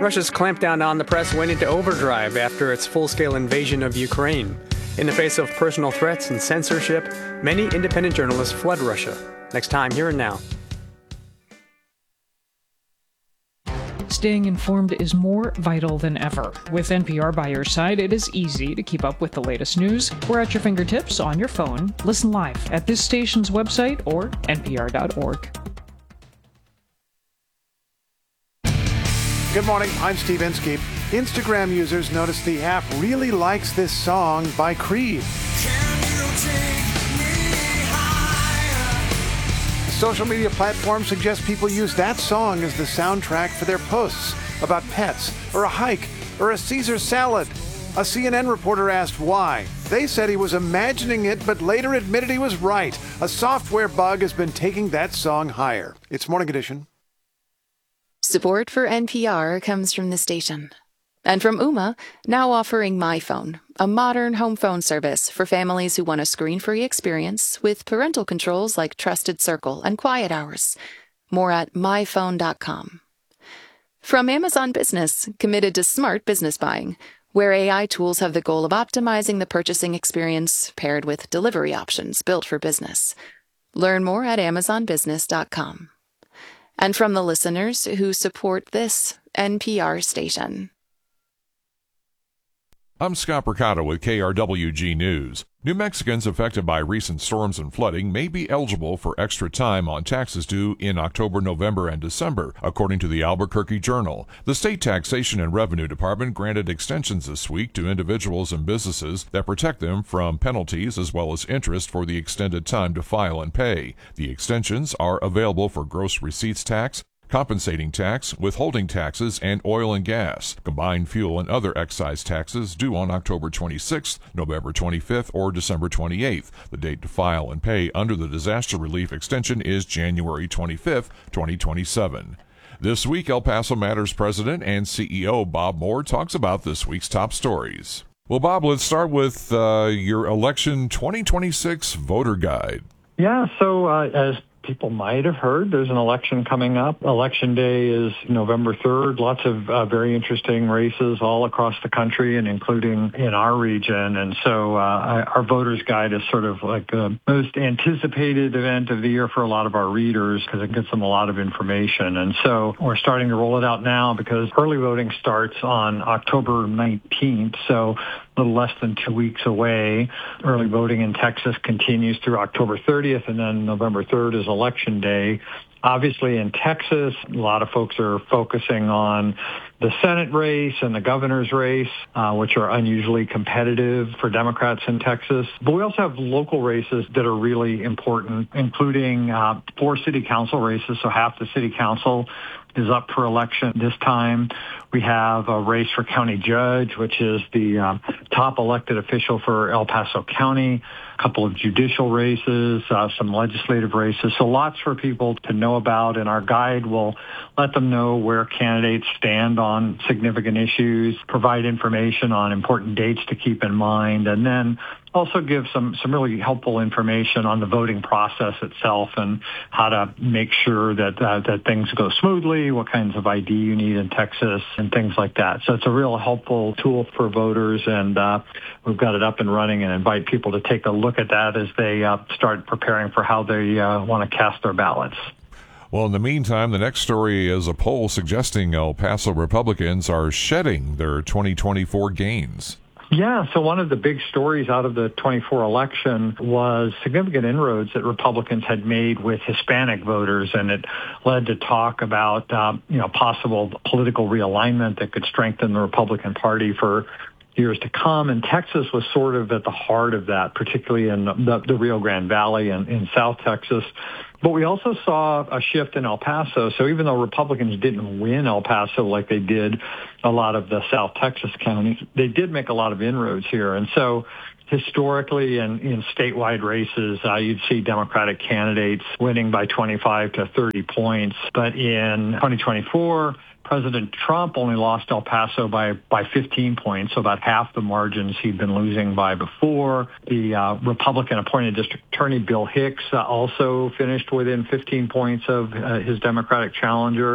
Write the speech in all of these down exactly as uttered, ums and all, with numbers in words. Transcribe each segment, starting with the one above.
Russia's clampdown on the press went into overdrive after its full-scale invasion of Ukraine. In the face of personal threats and censorship, many independent journalists fled Russia. Next time, Here and Now. Staying informed is more vital than ever. With N P R by your side, it is easy to keep up with the latest news. We're at your fingertips on your phone. Listen live at this station's website or N P R dot org. Good morning, I'm Steve Inskeep. Instagram users noticed the app really likes this song by Creed. Social media platforms suggest people use that song as the soundtrack for their posts about pets, or a hike, or a Caesar salad. A C N N reporter asked why. They said he was imagining it, but later admitted he was right. A software bug has been taking that song higher. It's Morning Edition. Support for N P R comes from the station. And from Ooma, now offering MyPhone, a modern home phone service for families who want a screen-free experience with parental controls like Trusted Circle and Quiet Hours. More at my phone dot com. From Amazon Business, committed to smart business buying, where A I tools have the goal of optimizing the purchasing experience paired with delivery options built for business. Learn more at amazon business dot com. And from the listeners who support this N P R station. I'm Scott Percato with K R W G News. New Mexicans affected by recent storms and flooding may be eligible for extra time on taxes due in October, November, and December, according to the Albuquerque Journal. The State Taxation and Revenue Department granted extensions this week to individuals and businesses that protect them from penalties as well as interest for the extended time to file and pay. The extensions are available for gross receipts tax, compensating tax, withholding taxes, and oil and gas, combined fuel and other excise taxes due on October twenty-sixth, November twenty-fifth, or December twenty-eighth. The date to file and pay under the disaster relief extension is January twenty-fifth, twenty twenty-seven. This week, El Paso Matters President and C E O Bob Moore talks about this week's top stories. Well, Bob, let's start with uh, your election twenty twenty-six voter guide. Yeah, so uh, as people might have heard, there's an election coming up. Election day is November third. Lots of uh, very interesting races all across the country and including in our region. And so uh, our voters guide is sort of like the most anticipated event of the year for a lot of our readers because it gets them a lot of information. And so we're starting to roll it out now because early voting starts on October nineteenth. So a little less than two weeks away. Early voting in Texas continues through October thirtieth, and then November third is Election Day. Obviously, in Texas, a lot of folks are focusing on the Senate race and the governor's race, uh, which are unusually competitive for Democrats in Texas. But we also have local races that are really important, including uh, four city council races, so half the city council is up for election this time. We have a race for county judge, which is the uh, top elected official for El Paso County, a couple of judicial races, uh, some legislative races. So lots for people to know about, and our guide will let them know where candidates stand on significant issues, provide information on important dates to keep in mind, and then also give some, some really helpful information on the voting process itself and how to make sure that uh, that things go smoothly, what kinds of I D you need in Texas, and things like that. So it's a real helpful tool for voters, and uh, we've got it up and running and invite people to take a look at that as they uh, start preparing for how they uh, want to cast their ballots. Well, in the meantime, the next story is a poll suggesting El Paso Republicans are shedding their twenty twenty-four gains. Yeah, so one of the big stories out of the twenty-four election was significant inroads that Republicans had made with Hispanic voters, and it led to talk about uh, you know possible political realignment that could strengthen the Republican Party for years to come. And Texas was sort of at the heart of that, particularly in the, the Rio Grande Valley and in South Texas. But we also saw a shift in El Paso. So even though Republicans didn't win El Paso like they did a lot of the South Texas counties, they did make a lot of inroads here. And so historically in, in statewide races, uh, you'd see Democratic candidates winning by twenty-five to thirty points. But in twenty twenty-four, President Trump only lost El Paso by, by fifteen points, so about half the margins he'd been losing by before. The uh, Republican-appointed district attorney, Bill Hicks, uh, also finished within fifteen points of uh, his Democratic challenger.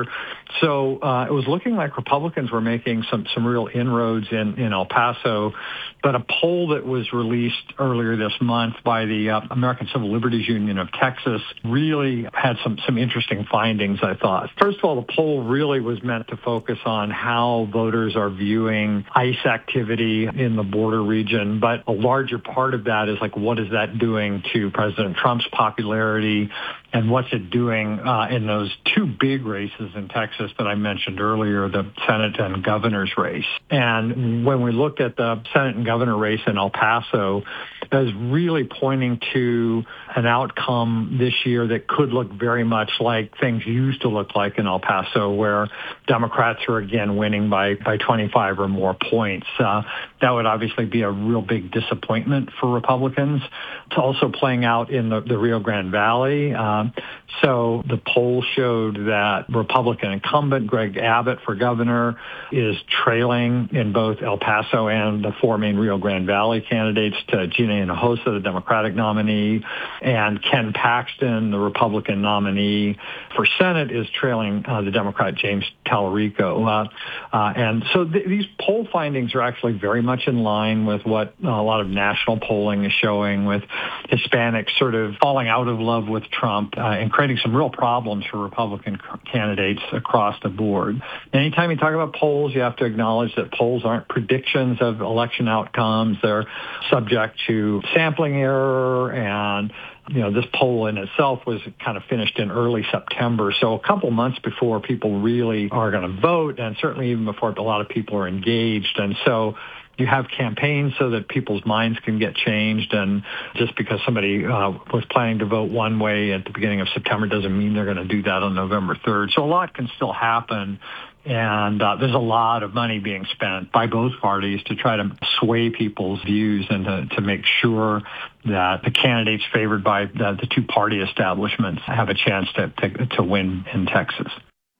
So uh, it was looking like Republicans were making some, some real inroads in, in El Paso. But a poll that was released earlier this month by the uh, American Civil Liberties Union of Texas really had some, some interesting findings, I thought. First of all, the poll really was meant to focus on how voters are viewing ICE activity in the border region. But a larger part of that is like, what is that doing to President Trump's popularity? And what's it doing uh, in those two big races in Texas that I mentioned earlier, the Senate and governor's race? And when we looked at the Senate and governor race in El Paso, that is really pointing to an outcome this year that could look very much like things used to look like in El Paso, where Democrats are again winning by, by twenty-five or more points. Uh, that would obviously be a real big disappointment for Republicans. It's also playing out in the, the Rio Grande Valley. Um, so the poll showed that Republican incumbent Greg Abbott for governor is trailing in both El Paso and the four main Rio Grande Valley candidates to Gina Hinojosa, the Democratic nominee, and Ken Paxton, the Republican nominee for Senate, is trailing uh, the Democrat James Tallarico. Uh, uh, and so th- these poll findings are actually very much in line with what uh, a lot of national polling is showing, with Hispanics sort of falling out of love with Trump uh, and creating some real problems for Republican c- candidates across the board. Anytime you talk about polls, you have to acknowledge that polls aren't predictions of election outcomes. They're subject to sampling error, and you know, this poll in itself was kind of finished in early September. So a couple months before people really are going to vote, and certainly even before a lot of people are engaged. And so you have campaigns so that people's minds can get changed. And just because somebody uh, was planning to vote one way at the beginning of September doesn't mean they're going to do that on November third. So a lot can still happen. And uh, there's a lot of money being spent by both parties to try to sway people's views and to, to make sure that the candidates favored by the, the two-party establishments have a chance to, to, to win in Texas.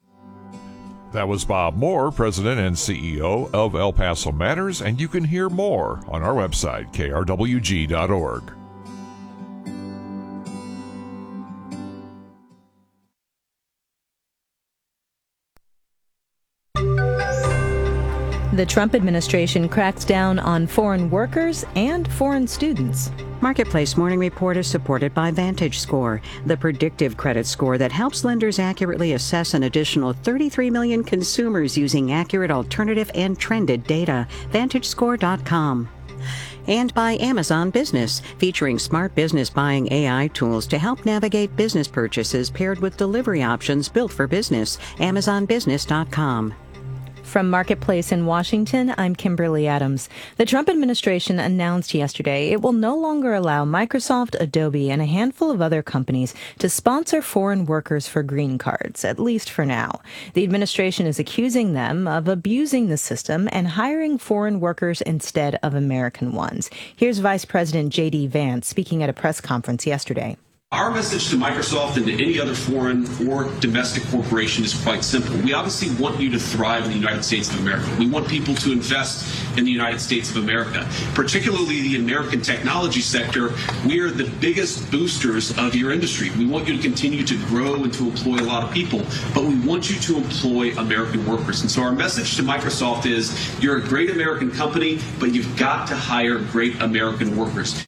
That was Bob Moore, President and C E O of El Paso Matters, and you can hear more on our website, K R W G dot org. The Trump administration cracks down on foreign workers and foreign students. Marketplace Morning Report is supported by VantageScore, the predictive credit score that helps lenders accurately assess an additional thirty-three million consumers using accurate alternative and trended data. Vantage Score dot com. And by Amazon Business, featuring smart business buying A I tools to help navigate business purchases paired with delivery options built for business. Amazon Business dot com. From Marketplace in Washington, I'm Kimberly Adams. The Trump administration announced yesterday it will no longer allow Microsoft, Adobe, and a handful of other companies to sponsor foreign workers for green cards, at least for now. The administration is accusing them of abusing the system and hiring foreign workers instead of American ones. Here's Vice President J D Vance speaking at a press conference yesterday. Our message to Microsoft and to any other foreign or domestic corporation is quite simple. We obviously want you to thrive in the United States of America. We want people to invest in the United States of America, particularly the American technology sector. We are the biggest boosters of your industry. We want you to continue to grow and to employ a lot of people, but we want you to employ American workers. And so our message to Microsoft is, you're a great American company, but you've got to hire great American workers.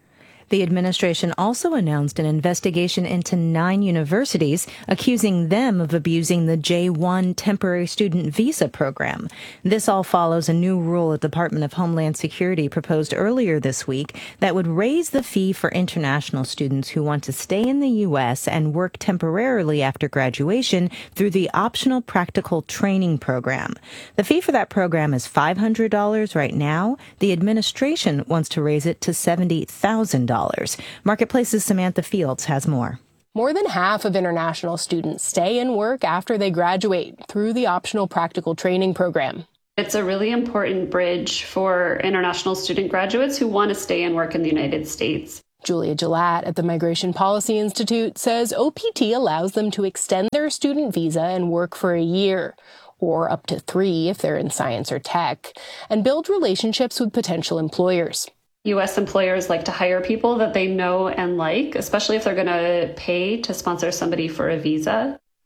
The administration also announced an investigation into nine universities, accusing them of abusing the J one temporary student visa program. This all follows a new rule the Department of Homeland Security proposed earlier this week that would raise the fee for international students who want to stay in the U S and work temporarily after graduation through the optional practical training program. The fee for that program is five hundred dollars right now. The administration wants to raise it to seventy thousand dollars. Marketplace's Samantha Fields has more. More than half of international students stay and work after they graduate through the optional practical training program. It's a really important bridge for international student graduates who want to stay and work in the United States. Julia Gillette at the Migration Policy Institute says O P T allows them to extend their student visa and work for a year, or up to three if they're in science or tech, and build relationships with potential employers. U S employers like to hire people that they know and like, especially if they're going to pay to sponsor somebody for a visa.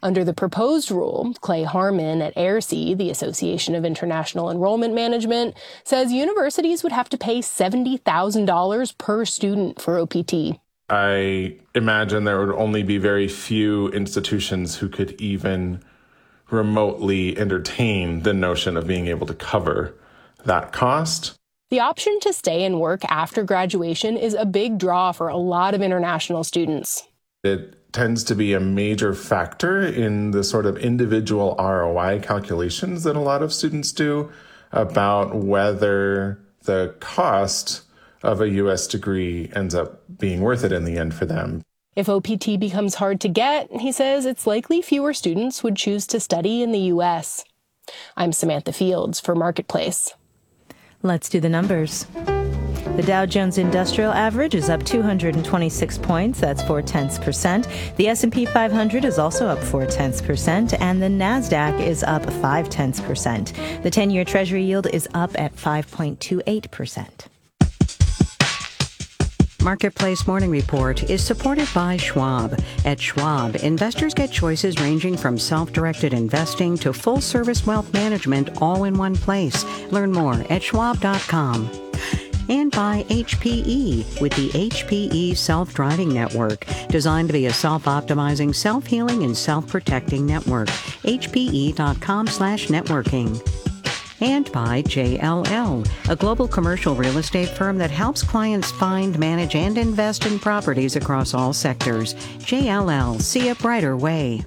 Under the proposed rule, Clay Harmon at A I R C, the Association of International Enrollment Management, says universities would have to pay seventy thousand dollars per student for O P T. I imagine there would only be very few institutions who could even remotely entertain the notion of being able to cover that cost. The option to stay and work after graduation is a big draw for a lot of international students. It tends to be a major factor in the sort of individual R O I calculations that a lot of students do about whether the cost of a U S degree ends up being worth it in the end for them. If O P T becomes hard to get, he says it's likely fewer students would choose to study in the U S. I'm Samantha Fields for Marketplace. Let's do the numbers. The Dow Jones Industrial Average is up two hundred twenty-six points. That's four tenths percent. The S and P five hundred is also up four tenths percent, and the Nasdaq is up five tenths percent. The ten-year Treasury yield is up at five point two eight percent. Marketplace Morning Report is supported by Schwab. At Schwab, investors get choices ranging from self-directed investing to full-service wealth management all in one place. Learn more at schwab dot com. And by H P E with the H P E Self-Driving Network, designed to be a self-optimizing, self-healing, and self-protecting network. H P E dot com slash networking. And by J L L, a global commercial real estate firm that helps clients find, manage, and invest in properties across all sectors. J L L, see a brighter way.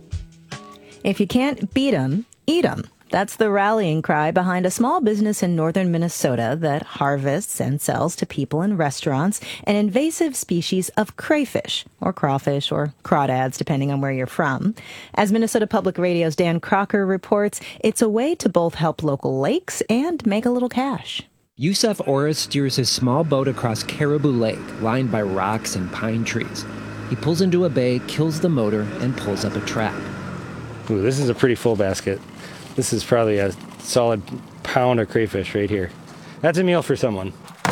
If you can't beat 'em, eat 'em. That's the rallying cry behind a small business in northern Minnesota that harvests and sells to people in restaurants an invasive species of crayfish, or crawfish, or crawdads, depending on where you're from. As Minnesota Public Radio's Dan Crocker reports, it's a way to both help local lakes and make a little cash. Yusuf Orris steers his small boat across Caribou Lake, lined by rocks and pine trees. He pulls into a bay, kills the motor, and pulls up a trap. Ooh, this is a pretty full basket. This is probably a solid pound of crayfish right here. That's a meal for someone.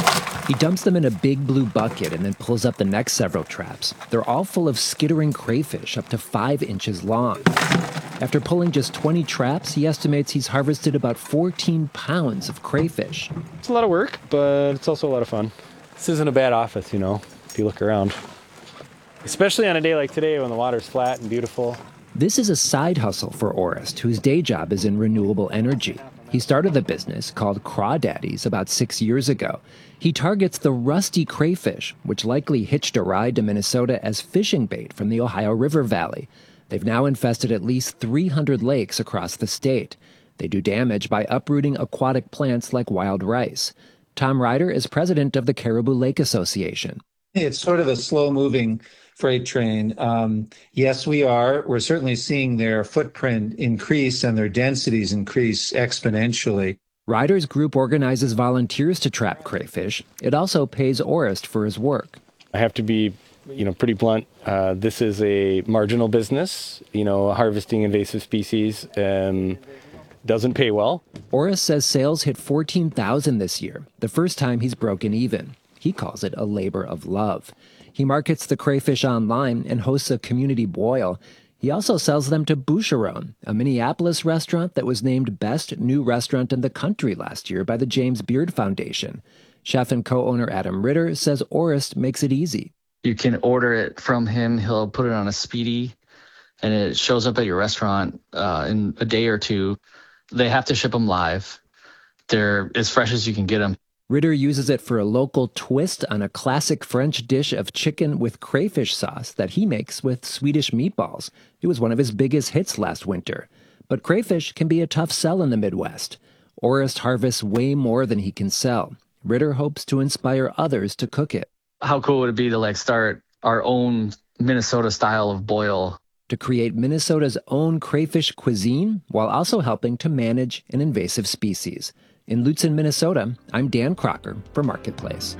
He dumps them in a big blue bucket and then pulls up the next several traps. They're all full of skittering crayfish up to five inches long. After pulling just twenty traps, he estimates he's harvested about fourteen pounds of crayfish. It's a lot of work, but it's also a lot of fun. This isn't a bad office, you know, if you look around. Especially on a day like today when the water's flat and beautiful. This is a side hustle for Orist, whose day job is in renewable energy. He started a business called Crawdaddies about six years ago. He targets the rusty crayfish, which likely hitched a ride to Minnesota as fishing bait from the Ohio River Valley. They've now infested at least three hundred lakes across the state. They do damage by uprooting aquatic plants like wild rice. Tom Ryder is president of the Caribou Lake Association. It's sort of a slow-moving freight train. Um, yes, we are. We're certainly seeing their footprint increase and their densities increase exponentially. Ryder's group organizes volunteers to trap crayfish. It also pays Orist for his work. I have to be, you know, pretty blunt. Uh, this is a marginal business. You know, harvesting invasive species um, doesn't pay well. Orist says sales hit fourteen thousand this year, the first time he's broken even. He calls it a labor of love. He markets the crayfish online and hosts a community boil. He also sells them to Boucheron, a Minneapolis restaurant that was named Best New Restaurant in the Country last year by the James Beard Foundation. Chef and co-owner Adam Ritter says Orist makes it easy. You can order it from him. He'll put it on a speedy, and it shows up at your restaurant uh, in a day or two. They have to ship them live. They're as fresh as you can get them. Ritter uses it for a local twist on a classic French dish of chicken with crayfish sauce that he makes with Swedish meatballs. It was one of his biggest hits last winter. But crayfish can be a tough sell in the Midwest. Orist harvests way more than he can sell. Ritter hopes to inspire others to cook it. How cool would it be to like start our own Minnesota style of boil? To create Minnesota's own crayfish cuisine while also helping to manage an invasive species. In Lutzen, Minnesota, I'm Dan Crocker for Marketplace.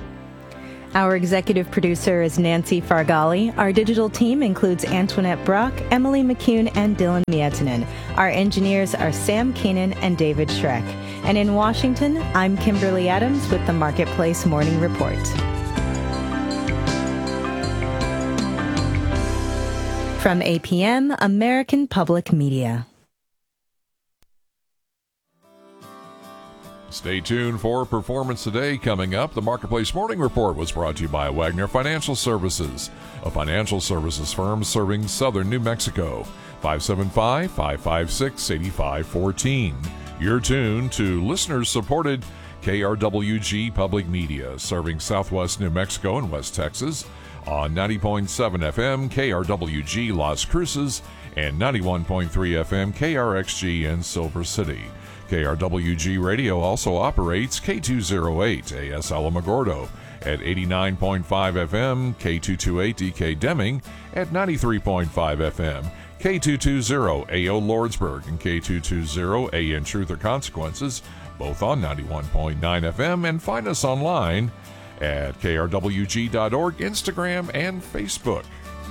Our executive producer is Nancy Fargali. Our digital team includes Antoinette Brock, Emily McCune, and Dylan Miettinen. Our engineers are Sam Keenan and David Schreck. And in Washington, I'm Kimberly Adams with the Marketplace Morning Report. From A P M, American Public Media. Stay tuned for Performance Today coming up. The Marketplace Morning Report was brought to you by Wagner Financial Services, a financial services firm serving southern New Mexico. five seven five, five five six, eight five one four. You're tuned to listeners-supported K R W G Public Media, serving southwest New Mexico and West Texas on ninety point seven F M K R W G Las Cruces and ninety-one point three F M K R X G in Silver City. K R W G Radio also operates K two oh eight A S Alamogordo at eighty-nine point five F M, K two twenty-eight D K Deming at ninety-three point five F M, K two twenty A O Lordsburg and K two twenty A N Truth or Consequences, both on ninety-one point nine F M, and find us online at K R W G dot org, Instagram, and Facebook.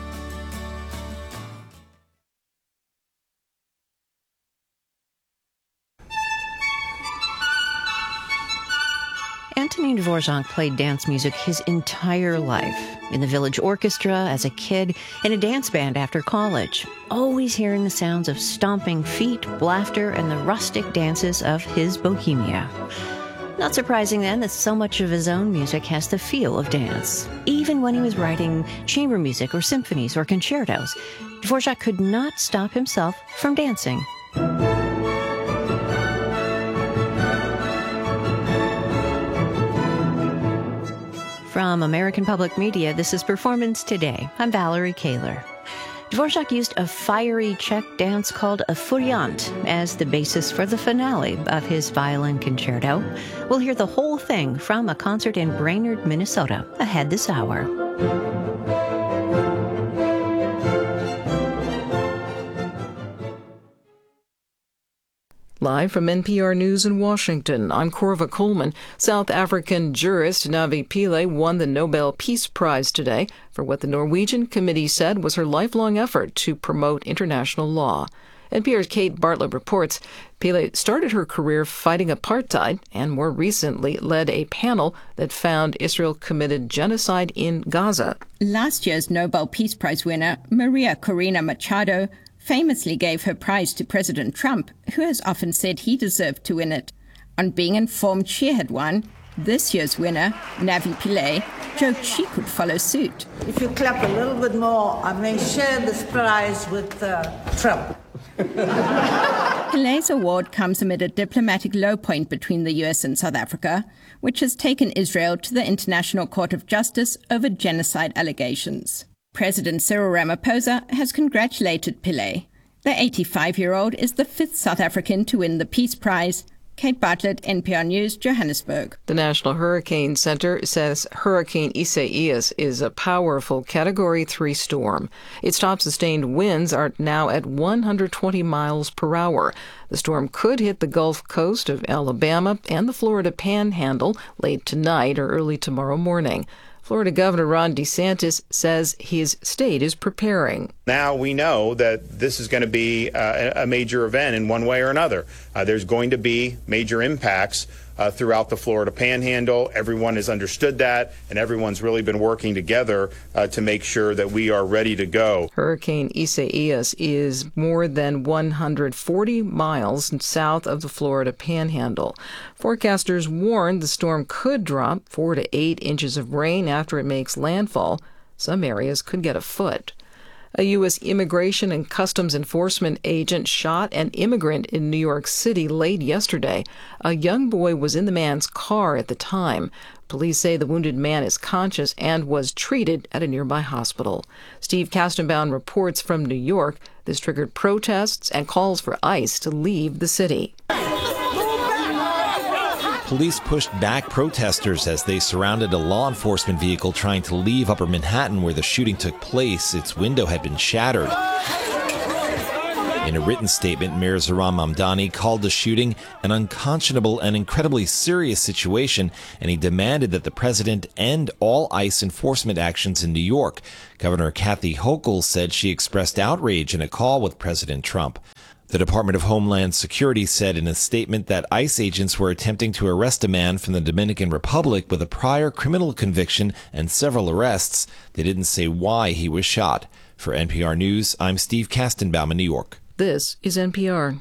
Antonin Dvorak played dance music his entire life, in the village orchestra as a kid, in a dance band after college, always hearing the sounds of stomping feet, laughter, and the rustic dances of his Bohemia. Not surprising then that so much of his own music has the feel of dance. Even when he was writing chamber music or symphonies or concertos, Dvorak could not stop himself from dancing. From American Public Media, this is Performance Today. I'm Valerie Kaler. Dvorak used a fiery Czech dance called a furiant as the basis for the finale of his violin concerto. We'll hear the whole thing from a concert in Brainerd, Minnesota, ahead this hour. Live from N P R News in Washington, I'm Corva Coleman. South African jurist Navi Pillay won the Nobel Peace Prize today for what the Norwegian committee said was her lifelong effort to promote international law. N P R's Kate Bartlett reports Pillay started her career fighting apartheid and more recently led a panel that found Israel committed genocide in Gaza. Last year's Nobel Peace Prize winner, Maria Corina Machado, famously gave her prize to President Trump, who has often said he deserved to win it. On being informed she had won, this year's winner, Navi Pillay, joked she could follow suit. If you clap a little bit more, I may share this prize with uh, Trump. Pillay's award comes amid a diplomatic low point between the U S and South Africa, which has taken Israel to the International Court of Justice over genocide allegations. President Cyril Ramaphosa has congratulated Pillay. The eighty-five-year-old is the fifth South African to win the Peace Prize. Kate Bartlett, N P R News, Johannesburg. The National Hurricane Center says Hurricane Isaias is a powerful Category three storm. Its top-sustained winds are now at one hundred twenty miles per hour. The storm could hit the Gulf Coast of Alabama and the Florida Panhandle late tonight or early tomorrow morning. Florida Governor Ron DeSantis says his state is preparing. Now we know that this is going to be uh, a major event in one way or another. Uh, there's going to be major impacts uh, throughout the Florida Panhandle. Everyone has understood that, and everyone's really been working together uh, to make sure that we are ready to go. Hurricane Isaias is more than one hundred forty miles south of the Florida Panhandle. Forecasters warn the storm could drop four to eight inches of rain after it makes landfall. Some areas could get a foot. A U S Immigration and Customs Enforcement agent shot an immigrant in New York City late yesterday. A young boy was in the man's car at the time. Police say the wounded man is conscious and was treated at a nearby hospital. Steve Kastenbaum reports from New York. This triggered protests and calls for ICE to leave the city. Police pushed back protesters as they surrounded a law enforcement vehicle trying to leave Upper Manhattan where the shooting took place. Its window had been shattered. In a written statement, Mayor Zohran Mamdani called the shooting an unconscionable and incredibly serious situation, and he demanded that the president end all ICE enforcement actions in New York. Governor Kathy Hochul said she expressed outrage in a call with President Trump. The Department of Homeland Security said in a statement that ICE agents were attempting to arrest a man from the Dominican Republic with a prior criminal conviction and several arrests. They didn't say why he was shot. For N P R News, I'm Steve Kastenbaum in New York. This is N P R.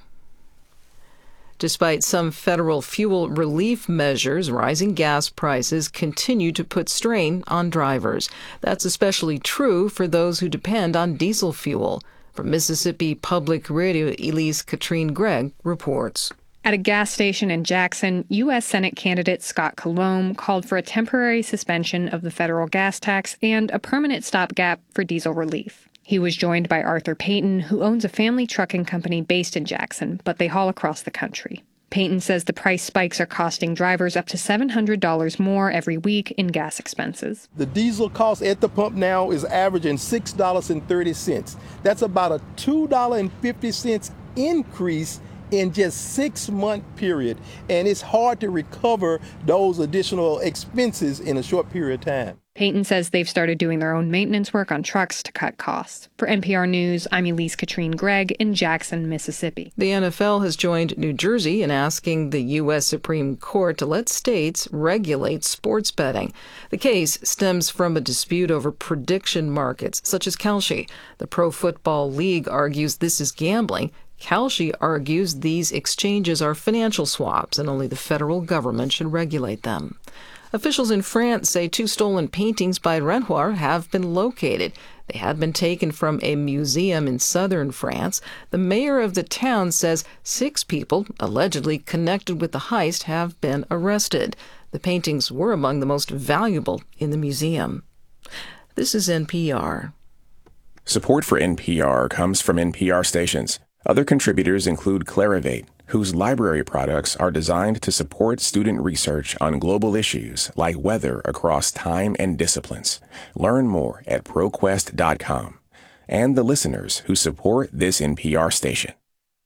Despite some federal fuel relief measures, rising gas prices continue to put strain on drivers. That's especially true for those who depend on diesel fuel. From Mississippi Public Radio, Elise Katrine Gregg reports. At a gas station in Jackson, U S Senate candidate Scott Colomb called for a temporary suspension of the federal gas tax and a permanent stopgap for diesel relief. He was joined by Arthur Payton, who owns a family trucking company based in Jackson, but they haul across the country. Payton says the price spikes are costing drivers up to seven hundred dollars more every week in gas expenses. The diesel cost at the pump now is averaging six dollars and thirty cents. That's about a two dollars and fifty cents increase in just six-month period, and it's hard to recover those additional expenses in a short period of time. Payton says they've started doing their own maintenance work on trucks to cut costs. For N P R News, I'm Elise Katrine Gregg in Jackson, Mississippi. The N F L has joined New Jersey in asking the U S Supreme Court to let states regulate sports betting. The case stems from a dispute over prediction markets, such as Kalshi. The Pro Football League argues this is gambling. Kalshi argues these exchanges are financial swaps and only the federal government should regulate them. Officials in France say two stolen paintings by Renoir have been located. They have been taken from a museum in southern France. The mayor of the town says six people allegedly connected with the heist have been arrested. The paintings were among the most valuable in the museum. This is N P R. Support for N P R comes from N P R stations. Other contributors include Clarivate, whose library products are designed to support student research on global issues like weather across time and disciplines. Learn more at ProQuest dot com. And the listeners who support this N P R station.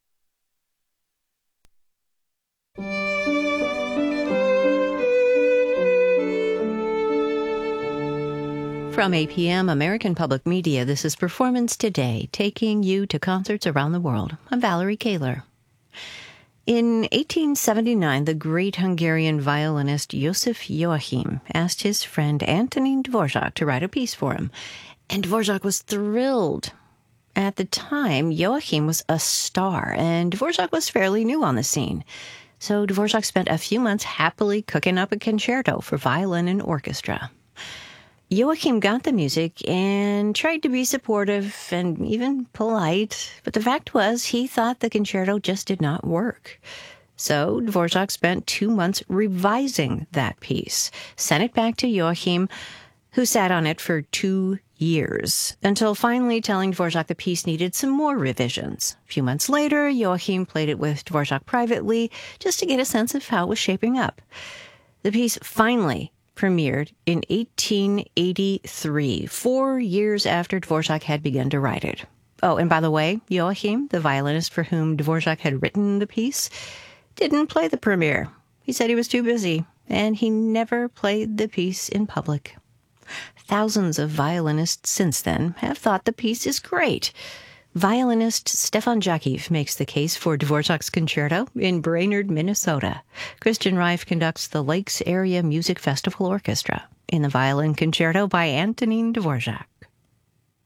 From A P M American Public Media, this is Performance Today, taking you to concerts around the world. I'm Valerie Kaler. In eighteen seventy-nine, the great Hungarian violinist Josef Joachim asked his friend Antonín Dvořák to write a piece for him, and Dvořák was thrilled. At the time, Joachim was a star, and Dvořák was fairly new on the scene. So Dvořák spent a few months happily cooking up a concerto for violin and orchestra. Joachim got the music and tried to be supportive and even polite, but the fact was he thought the concerto just did not work. So Dvořák spent two months revising that piece, sent it back to Joachim, who sat on it for two years, until finally telling Dvořák the piece needed some more revisions. A few months later, Joachim played it with Dvořák privately just to get a sense of how it was shaping up. The piece finally premiered in eighteen eighty-three, four years after Dvořák had begun to write it. Oh, and by the way, Joachim, the violinist for whom Dvořák had written the piece, didn't play the premiere. He said he was too busy, and he never played the piece in public. Thousands of violinists since then have thought the piece is great. Violinist Stefan Jakiv makes the case for Dvořák's concerto in Brainerd, Minnesota. Christian Reif conducts the Lakes Area Music Festival Orchestra in the violin concerto by Antonín Dvořák.